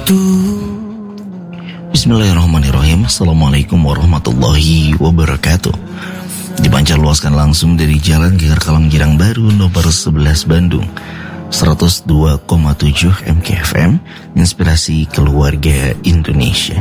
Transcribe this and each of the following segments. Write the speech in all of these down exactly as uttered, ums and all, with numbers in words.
Bismillahirrahmanirrahim. Assalamualaikum warahmatullahi wabarakatuh. Dipancar luaskan langsung dari Jalan Geger Kalang Girang Baru nomor sebelas Bandung, seratus dua koma tujuh M K F M, inspirasi keluarga Indonesia.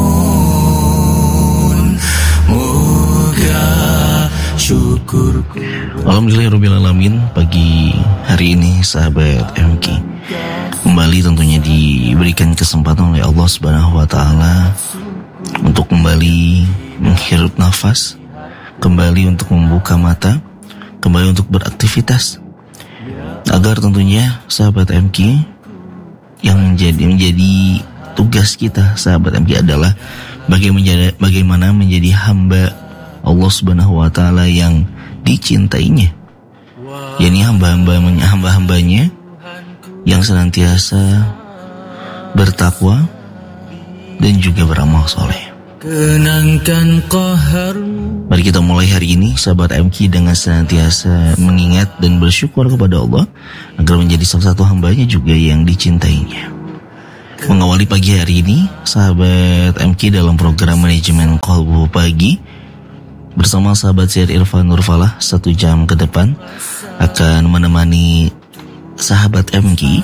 Moga syukurku. Alhamdulillahirrahmanirrahim. Pagi hari ini sahabat M K kembali tentunya diberikan kesempatan oleh Allah Subhanahu wa taala untuk kembali menghirup nafas, kembali untuk membuka mata, kembali untuk beraktivitas. Agar tentunya sahabat M K yang menjadi menjadi tugas kita sahabat M K adalah bagaimana bagaimana menjadi hamba Allah Subhanahu wa taala yang dicintainya. yakni hamba-hambanya hamba-hambanya yang senantiasa bertakwa dan juga beramal soleh. Kenangkan qaharmu. Mari kita mulai hari ini sahabat M K dengan senantiasa mengingat dan bersyukur kepada Allah agar menjadi salah satu hambanya juga yang dicintainya. Mengawali pagi hari ini sahabat M K dalam program manajemen Qalbu Pagi bersama sahabat Syed Irfan Nurfalah, satu jam ke depan akan menemani sahabat M K.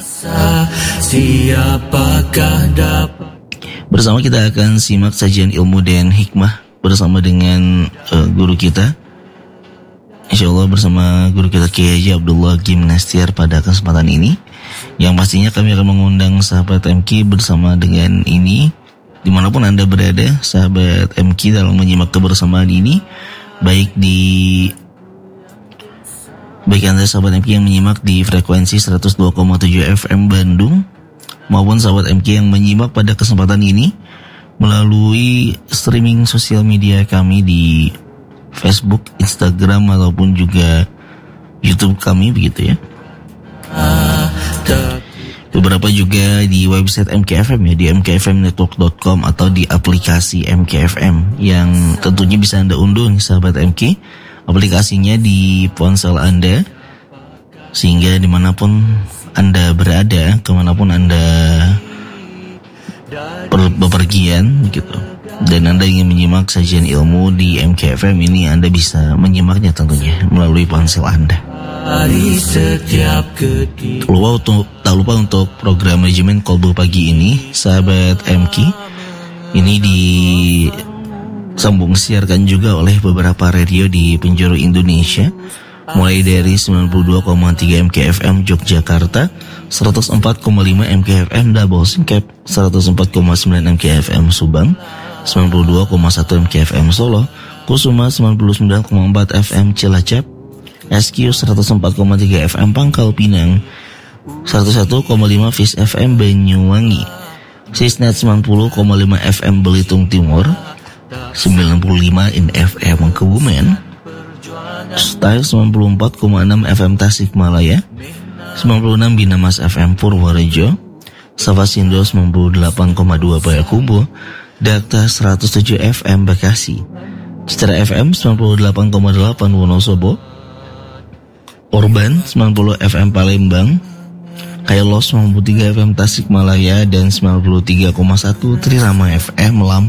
Siapakah dapat bersama kita akan simak sajian ilmu dan hikmah bersama dengan uh, guru kita, insyaallah bersama guru kita Kiai Haji Abdullah Gimnastiar pada kesempatan ini, yang pastinya kami akan mengundang sahabat M K bersama dengan ini dimanapun Anda berada sahabat M K dalam menyimak kebersamaan ini, baik di baik Anda sahabat M K yang menyimak di frekuensi seratus dua koma tujuh F M Bandung maupun sahabat M K yang menyimak pada kesempatan ini melalui streaming sosial media kami di Facebook, Instagram ataupun juga YouTube kami begitu ya. Beberapa juga di website M K F M ya, di m k f m network dot com atau di aplikasi M K F M yang tentunya bisa Anda unduh nih sahabat M K aplikasinya di ponsel Anda, sehingga dimanapun Anda berada, kemanapun Anda bepergian gitu, dan Anda ingin menyimak sajian ilmu di M K F M ini, Anda bisa menyimaknya tentunya melalui ponsel Anda. Lupa untuk, tak lupa untuk program manajemen Qalbu Pagi ini sahabat M K ini disambung siarkan juga oleh beberapa radio di penjuru Indonesia, mulai dari sembilan puluh dua koma tiga M K F M Yogyakarta, seratus empat koma lima M K F M Double Singkep, seratus empat koma sembilan M K F M Subang, sembilan puluh dua koma satu M K F M Solo, Kusuma sembilan puluh sembilan koma empat F M Cilacap, S Q seratus empat koma tiga F M Pangkal Pinang, seratus satu koma lima Fis F M Banyuwangi, Sisnet sembilan puluh koma lima F M Belitung Timur, sembilan puluh lima in F M Kebumen, Style sembilan puluh empat koma enam F M Tasikmalaya, sembilan puluh enam Binamas F M Purworejo, Savasindo sembilan puluh delapan koma dua Payakumbuh, Dakta seratus tujuh F M Bekasi, Citra F M sembilan puluh delapan koma delapan Wonosobo, Orban sembilan puluh F M Palembang, Kailos sembilan puluh tiga F M Tasikmalaya, dan sembilan puluh tiga koma satu Trirama F M Lampung.